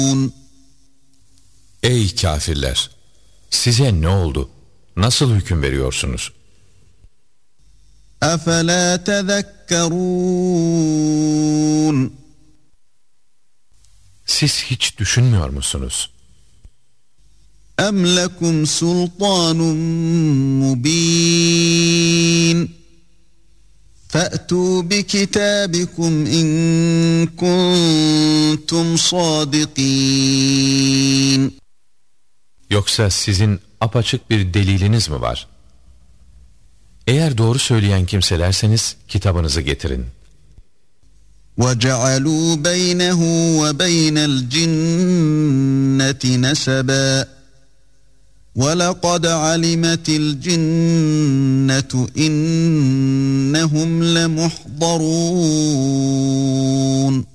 Ey kâfirler! Size ne oldu? Nasıl hüküm veriyorsunuz? أَفَلَا تَذَكَّرُونَ Siz hiç düşünmüyor musunuz? أَمْ لَكُمْ سُلْطَانٌ مُبِينٌ فَأْتُوا بِكِتَابِكُمْ إِن كُنتُمْ صَادِقِينَ Yoksa sizin apaçık bir deliliniz mi var? Eğer doğru söyleyen kimselerseniz kitabınızı getirin. وَجَعَلُوا بَيْنَهُ وَبَيْنَ الْجِنَّةِ نَسَبًا وَلَقَدْ عَلِمَتِ الْجِنَّةُ إِنَّهُمْ لَمُحْضَرُونَ